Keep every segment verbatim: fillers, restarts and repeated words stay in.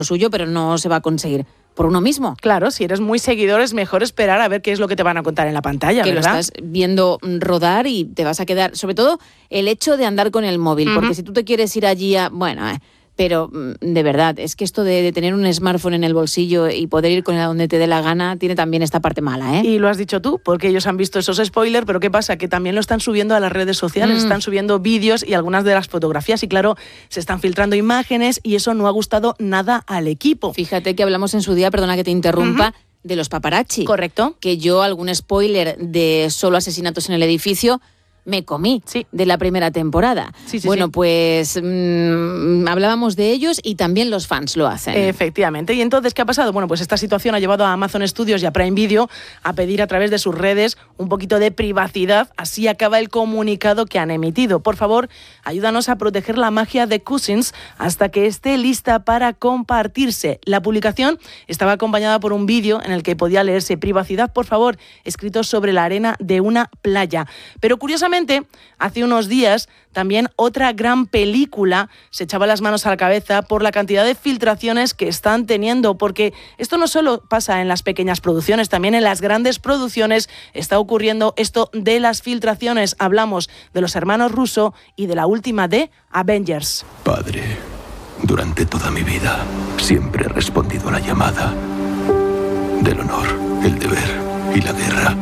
suyo, pero no se va a conseguir por uno mismo. Claro, si eres muy seguidor es mejor esperar a ver qué es lo que te van a contar en la pantalla, que ¿verdad? lo estás viendo rodar y te vas a quedar, sobre todo el hecho de andar con el móvil, uh-huh. porque si tú te quieres ir allí a, bueno, eh, pero de verdad, es que esto de, de tener un smartphone en el bolsillo y poder ir con él a donde te dé la gana tiene también esta parte mala, ¿eh? Y lo has dicho tú, porque ellos han visto esos spoilers, pero ¿qué pasa? Que también lo están subiendo a las redes sociales, mm. están subiendo vídeos y algunas de las fotografías y claro, se están filtrando imágenes y eso no ha gustado nada al equipo. Fíjate que hablamos en su día, perdona que te interrumpa, uh-huh. de los paparazzi. Correcto. Que yo algún spoiler de solo asesinatos en el edificio me comí sí. de la primera temporada. Sí, sí, bueno, sí. pues mmm, hablábamos de ellos y también los fans lo hacen. Efectivamente. ¿Y entonces qué ha pasado? Bueno, pues esta situación ha llevado a Amazon Studios y a Prime Video a pedir a través de sus redes un poquito de privacidad. Así acaba el comunicado que han emitido. Por favor, ayúdanos a proteger la magia de Cousins hasta que esté lista para compartirse. La publicación estaba acompañada por un vídeo en el que podía leerse privacidad, por favor, escrito sobre la arena de una playa. Pero curiosamente, hace unos días también otra gran película se echaba las manos a la cabeza por la cantidad de filtraciones que están teniendo, porque esto no solo pasa en las pequeñas producciones, también en las grandes producciones está ocurriendo esto de las filtraciones. Hablamos de los hermanos Russo y de la última de Avengers. Padre, durante toda mi vida siempre he respondido a la llamada del honor, el deber y la guerra.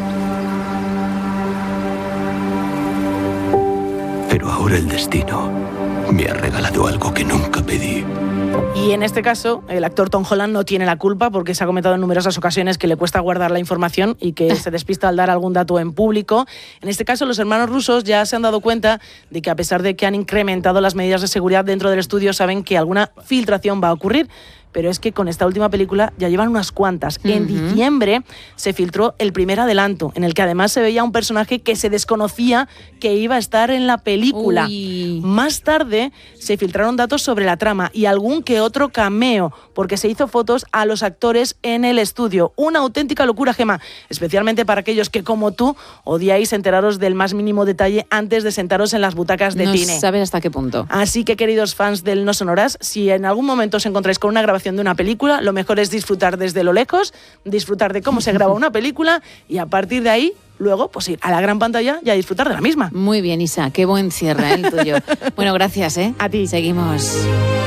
Pero ahora el destino me ha regalado algo que nunca pedí. Y en este caso, el actor Tom Holland no tiene la culpa porque se ha comentado en numerosas ocasiones que le cuesta guardar la información y que se despista al dar algún dato en público. En este caso, los hermanos rusos ya se han dado cuenta de que a pesar de que han incrementado las medidas de seguridad dentro del estudio, saben que alguna filtración va a ocurrir. Pero es que con esta última película ya llevan unas cuantas. Uh-huh. En diciembre se filtró el primer adelanto, en el que además se veía un personaje que se desconocía que iba a estar en la película. Uy. Más tarde se filtraron datos sobre la trama y algún que otro cameo, porque se hizo fotos a los actores en el estudio. Una auténtica locura, Gemma, especialmente para aquellos que, como tú, odiáis enteraros del más mínimo detalle antes de sentaros en las butacas de no cine. No sabes hasta qué punto. Así que, queridos fans del No Sonoras, si en algún momento os encontráis con una grabación de una película, lo mejor es disfrutar desde lo lejos, disfrutar de cómo se graba una película y a partir de ahí, luego, pues ir a la gran pantalla y a disfrutar de la misma. Muy bien, Isa, qué buen cierre, ¿eh, el tuyo. Bueno, gracias, ¿eh? A ti. Seguimos.